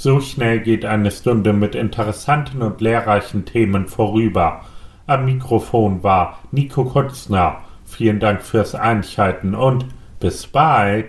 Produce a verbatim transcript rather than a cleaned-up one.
So schnell geht eine Stunde mit interessanten und lehrreichen Themen vorüber. Am Mikrofon war Nico Kutzner. Vielen Dank fürs Einschalten und bis bald.